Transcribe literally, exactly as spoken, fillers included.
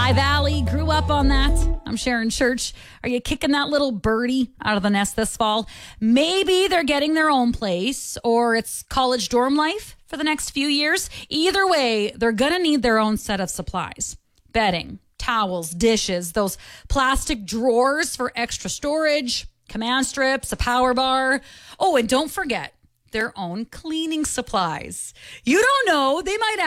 High Valley, grew up on that. I'm Sharon Church. Are you kicking that little birdie out of the nest this fall? Maybe they're getting their own place, or it's college dorm life for the next few years. Either way, they're going to need their own set of supplies. Bedding, towels, dishes, those plastic drawers for extra storage, command strips, a power bar. Oh, and don't forget their own cleaning supplies. You don't know, they might